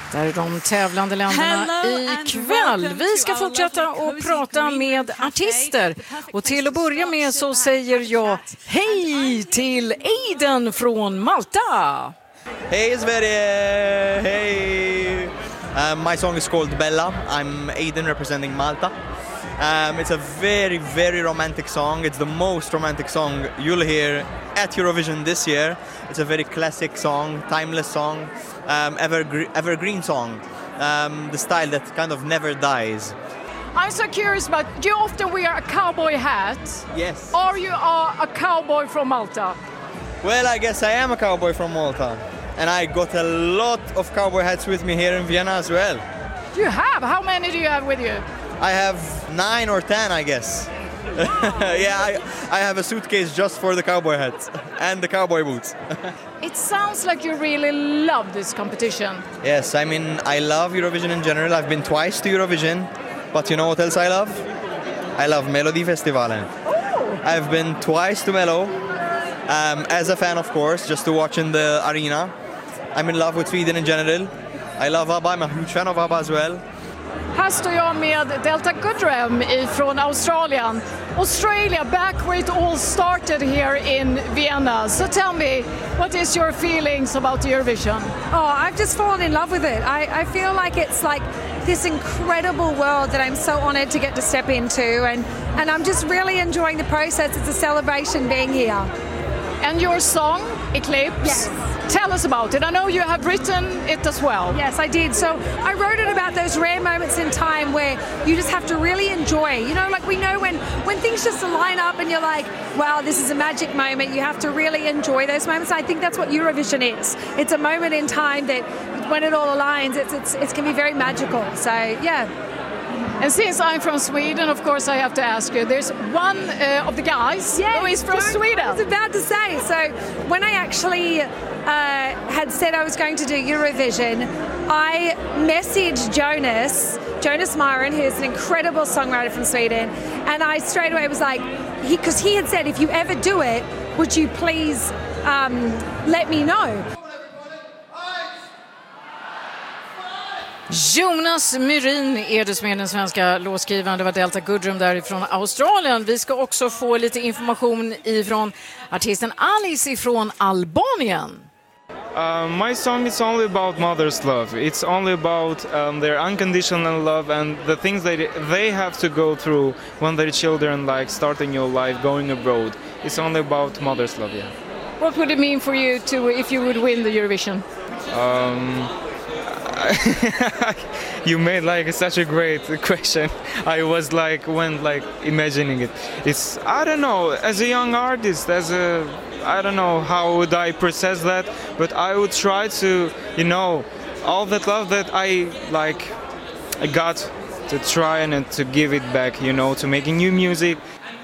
Där är de tävlande länderna ikväll. Vi ska fortsätta och prata med artister. Och till att börja med så säger jag hej till Aiden från Malta. Hey Sverige! Hey! My song is called Bella. I'm Aiden representing Malta. It's a very, very romantic song. It's the most romantic song you'll hear at Eurovision this year. It's a very classic song, timeless song, evergreen song. The style that kind of never dies. I'm so curious about, do you often wear a cowboy hat? Yes. Or you are a cowboy from Malta? Well, I guess I am a cowboy from Malta. And I got a lot of cowboy hats with me here in Vienna as well. You have? How many do you have with you? I have 9 or 10, I guess. Wow. Yeah, I have a suitcase just for the cowboy hats and the cowboy boots. It sounds like you really love this competition. Yes, I mean, I love Eurovision in general. I've been twice to Eurovision. But you know what else I love? I love Melodifestivalen. Oh. I've been twice to Mello. As a fan, of course, just to watch in the arena. I'm in love with Sweden in general. I love ABBA. I'm a huge fan of ABBA as well. Här står jag med Delta Goodrem från Australien. Australia, back where it all started here in Vienna. So tell me, what is your feelings about Eurovision? Oh, I've just fallen in love with it. I feel like it's like this incredible world that I'm so honoured to get to step into. And I'm just really enjoying the process. It's a celebration being here. And your song, Eclipse, yes. Tell us about it. I know you have written it as well. Yes, I did. So I wrote it about those rare moments in time where you just have to really enjoy. You know, like we know when things just line up and you're like, wow, this is a magic moment. You have to really enjoy those moments. I think that's what Eurovision is. It's a moment in time that when it all aligns, it can be very magical. So, yeah. And since I'm from Sweden, of course, I have to ask you. There's one of the guys who is from Sweden. I was about to say. So when I actually had said I was going to do Eurovision, I messaged Jonas Myron, who's an incredible songwriter from Sweden, and I straight away was like, because he had said, if you ever do it, would you please let me know? Jonas Myrin är det som är den svenska låtskrivaren. Det var Delta Goodrem därifrån Australien. Vi ska också få lite information ifrån artisten Alice ifrån Albanien. My song is only about mother's love. It's only about their unconditional love and the things that they have to go through when their children like starting your life, going abroad. It's only about mother's love, yeah. What would it mean for you if you would win the Eurovision? You made like such a great question. I was like imagining it. It's, I don't know, as a young artist, I don't know how would I process that, but I would try to, you know, all that love that I got to try and to give it back, you know, to making new music.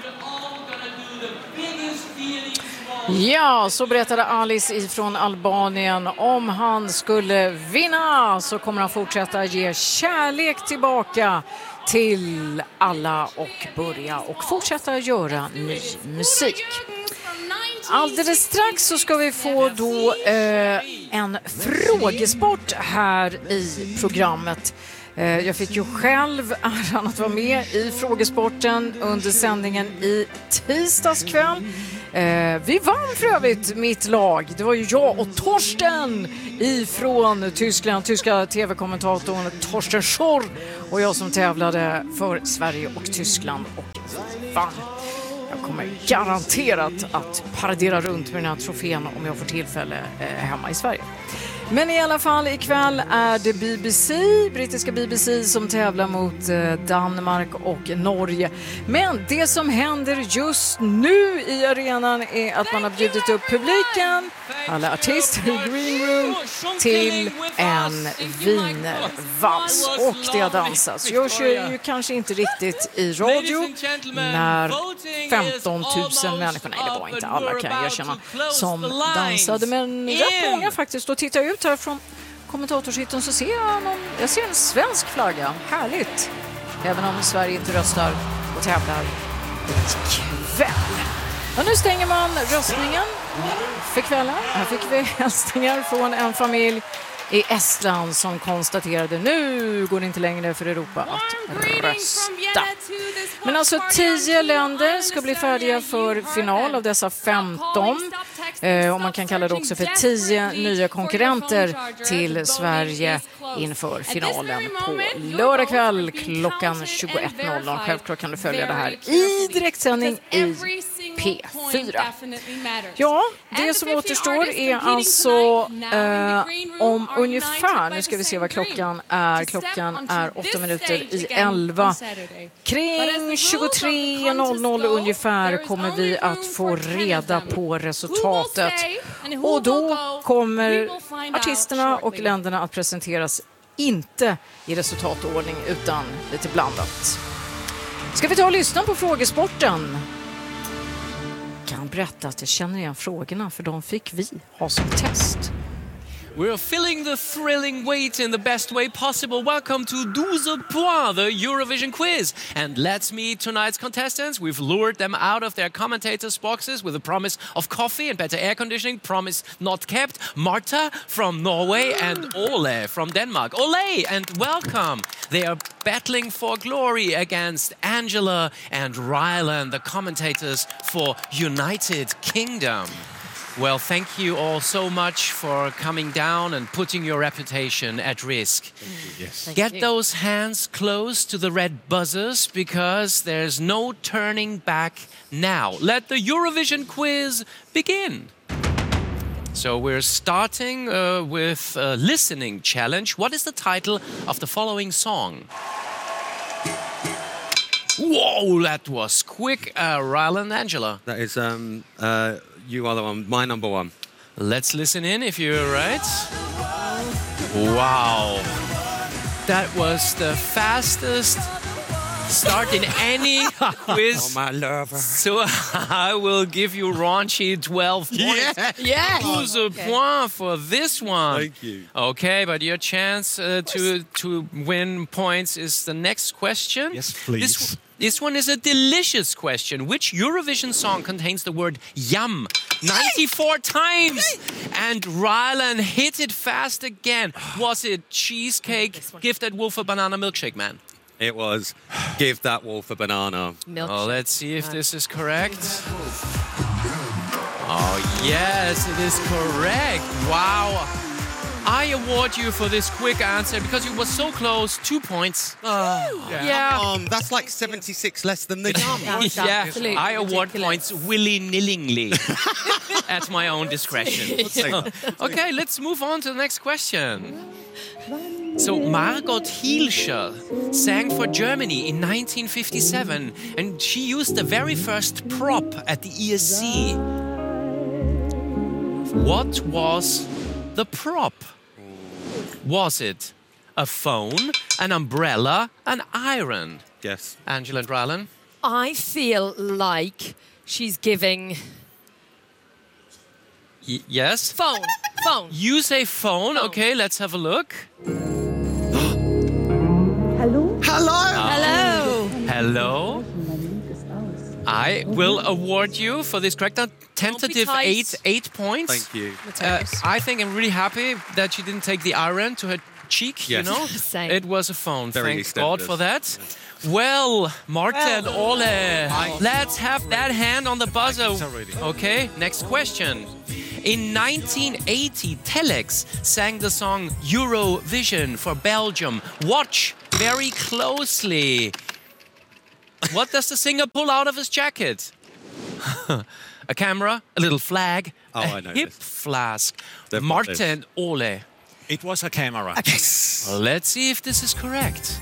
Ja, så berättade Alice ifrån Albanien. Om han skulle vinna så kommer han fortsätta ge kärlek tillbaka till alla och börja och fortsätta göra ny musik. Alldeles strax så ska vi få då en frågesport här i programmet. Jag fick ju själv äran att vara med i frågesporten under sändningen i tisdagskväll. Vi vann för övrigt mitt lag. Det var ju jag och Torsten ifrån Tyskland, tyska tv-kommentatorn Torsten Schorr och jag som tävlade för Sverige och Tyskland och vann. Jag kommer garanterat att paradera runt med den här trofén om jag får tillfälle hemma i Sverige. Men i alla fall ikväll är det brittiska BBC som tävlar mot Danmark och Norge. Men det som händer just nu i arenan är att man har bjudit upp publiken, alla artister i Green Room, till en wienervals. Och det har dansats. Görs ju kanske inte riktigt i radio när 15 000 människor, nej det var inte alla kan jag erkänna, som dansade. Men rätt många faktiskt. Och tittar ut här från kommentatorshytten så ser jag ser en svensk flagga. Härligt. Även om Sverige inte röstar och tävlar ikväll. Och nu stänger man röstningen för kvällen. Här fick vi hälsningar från en familj i Estland som konstaterade nu går det inte längre för Europa att rösta. Men alltså 10 länder ska bli färdiga för final av dessa 15. Och man kan kalla det också för 10 nya konkurrenter till Sverige inför finalen på lördag kväll klockan 21.00. Självklart kan du följa det här i direktsändning i P4. Ja, det som återstår är alltså om ungefär, nu ska vi se vad klockan är. Klockan är 8 minuter i 11. Kring 23.00 ungefär kommer vi att få reda på resultatet. Och då kommer artisterna och länderna att presenteras inte i resultatordning utan lite blandat. Ska vi ta och lyssna på frågesporten? Jag kan berätta att jag känner igen frågorna för de fick vi ha som test. We're filling the thrilling wait in the best way possible. Welcome to 12 Points, the Eurovision quiz. And let's meet tonight's contestants. We've lured them out of their commentators' boxes with a promise of coffee and better air conditioning. Promise not kept. Marta from Norway and Ole from Denmark. Ole, and welcome. They are battling for glory against Angela and Rylan, the commentators for United Kingdom. Well, thank you all so much for coming down and putting your reputation at risk. Yes. Get those hands close to the red buzzers because there's no turning back now. Let the Eurovision quiz begin. So we're starting with a listening challenge. What is the title of the following song? Whoa, that was quick, Rylan, Angela. That is You Are the One, my number one. Let's listen in if you're right. Wow. That was the fastest start in any quiz. Oh, my lover. So I will give you raunchy 12 points. Yeah. 12 points for this one. Thank you. Okay, but your chance to win points is the next question. Yes, please. This one is a delicious question. Which Eurovision song contains the word yum 94 times? And Rylan hit it fast again. Was it Cheesecake, Give That Wolf a Banana, Milkshake Man? It was Give That Wolf a Banana. Oh, let's see if this is correct. Oh, yes, it is correct. Wow. I award you for this quick answer because you were so close. 2 points. Yeah. That's like 76 less than the yum. Yeah, I award points willy-nillingly at my own discretion. Okay, let's move on to the next question. So Margot Hilscher sang for Germany in 1957 and she used the very first prop at the ESC. What was the prop? Was it a phone, an umbrella, an iron? Yes. Angela and Rylan? I feel like she's giving... Yes? Phone. You say phone. Okay, let's have a look. Hello. I will award you for this correct tentative 8 points. Thank you. I think I'm really happy that you didn't take the iron to her cheek, Yes. you know? Same. It was a phone. Very Thank God for that. Well, Marta and Ole, let's have that hand on the buzzer. Okay, next question. In 1980, Telex sang the song Eurovision for Belgium. Watch very closely. What does the singer pull out of his jacket? A camera, a little flag, I a know hip this. flask. They've got Marta this. and Ole. It was a camera. Yes. Let's see if this is correct.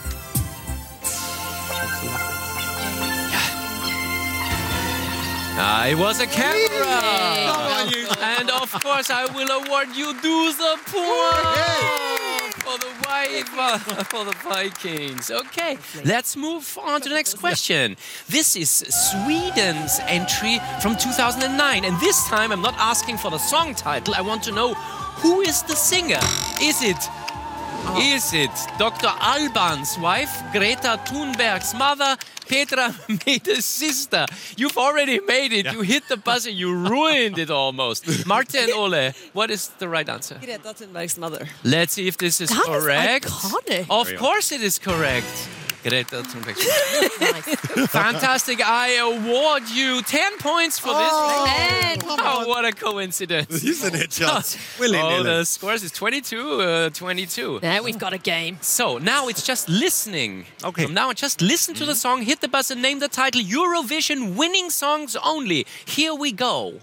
It was a camera. And of course, I will award you 12 points for the Vikings. Okay, let's move on to the next question. This is Sweden's entry from 2009. And this time, I'm not asking for the song title. I want to know who is the singer. Is it Is it Dr. Alban's wife, Greta Thunberg's mother, Petra Mede's sister? You've already made it. Yeah. You hit the buzzer. You ruined it almost. Marta and Ole, what is the right answer? Greta Thunberg's mother. Let's see if this is correct. Iconic. Of course it is correct. Greta Thunberg. Nice. Fantastic. I award you 10 points for this. Oh, what a coincidence. Isn't it just? The scores is 22-22. Now we've got a game. So now it's just listening. Okay. From now on, just listen to the song, hit the buzzer, name the title, Eurovision winning songs only. Here we go.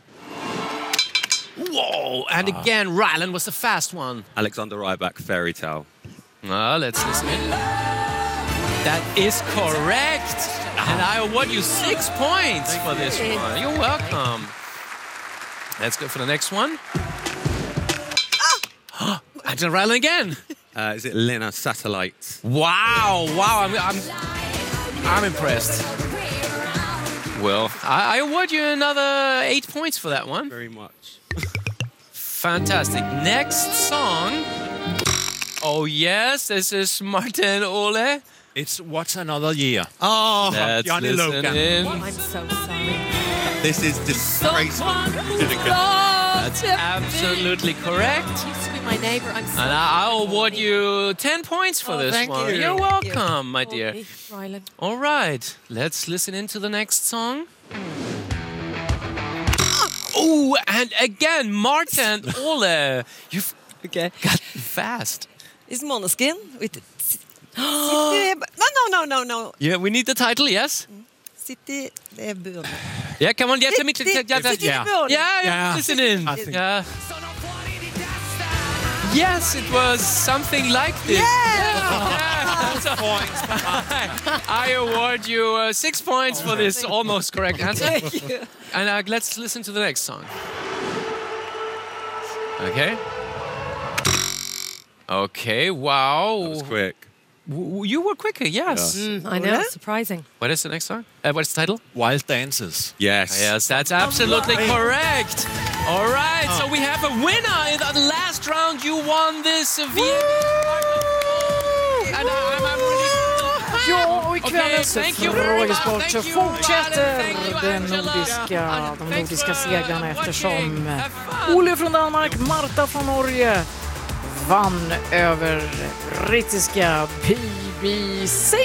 Whoa. And again, Rylan was the fast one. Alexander Rybak, Fairy Tale. Let's listen in. That is correct. And I award you 6 points for this one. You're welcome. Let's go for the next one. Angela Rylan again. Is it Lena Satellite? Wow. I'm impressed. Well, I award you another 8 points for that one. Very much. Fantastic. Next song. Oh, yes. This is Martin Ole. It's What's Another Year. Oh, let's Johnny listen in. I'm so sorry. This is disgraceful. That's absolutely correct. Used to be my neighbour. I'm so And I'll award you 10 points for this thank one. you. You're welcome, my dear. Rylan. All right, let's listen into the next song. Oh, and again, Marta and Ole. You've got fast. Is Måneskin with No. Yeah, we need the title, yes? City Leburn. Yeah, come on, get me. Yeah, listen in. Yeah. Yes, it was something like this. I award you 6 points for this almost correct answer. Thank you. And let's listen to the next song. Okay. Okay, wow. That was quick. You were quicker, yes. I know, surprising. What is the next song? What's the title? Wild Dances. Yes. Yes, that's absolutely correct. All right, so we have a winner in the last round. You won this And I'm really... Ja, och i kvällens frågesport så fortsätter de nordiska segrarna eftersom Ole från Danmark, Marta från Norge vann över brittiska BBC.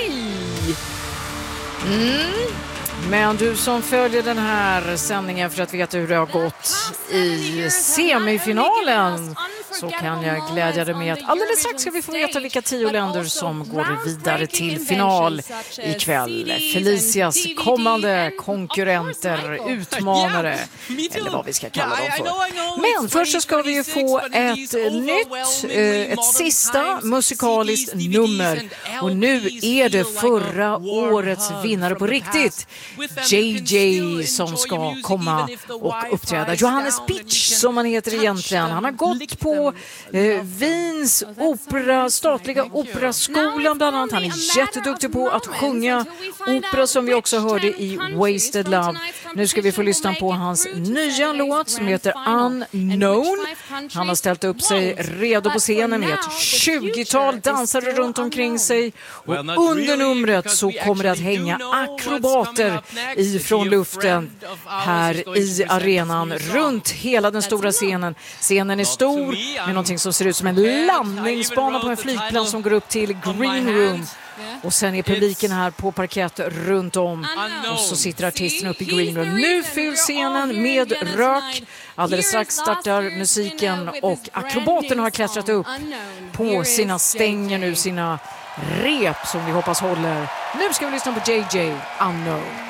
Men du som följer den här sändningen för att veta hur det har gått i semifinalen, så kan jag glädja dig med att alldeles strax ska vi få veta vilka 10 länder som går vidare till final ikväll. Felicias kommande konkurrenter, utmanare, eller vad vi ska kalla dem för. Men först så ska vi ju få ett sista musikaliskt nummer. Och nu är det förra årets vinnare på riktigt, JJ, som ska komma och uppträda. Johannes Pitch, som han heter egentligen. Han har gått på Wiens statliga operaskolan bland annat. Han är jätteduktig på att sjunga opera, som vi också hörde i Wasted Love. Nu ska vi få lyssna på hans nya låt som heter Unknown. Han har ställt upp sig redo på scenen med ett 20-tal dansare runt omkring sig. Och under numret så kommer det att hänga akrobater ifrån luften här i arenan runt hela den stora scenen. Scenen är stor med någonting som ser ut som en landningsbana på en flygplan som går upp till Green Room. Och sen är publiken här på parkett runt om. Och så sitter artisterna upp i Green Room. Nu fylls scenen med rök. Alldeles strax startar musiken och akrobaterna har klättrat upp på sina stänger nu, sina rep som vi hoppas håller. Nu ska vi lyssna på JJ, Unknown.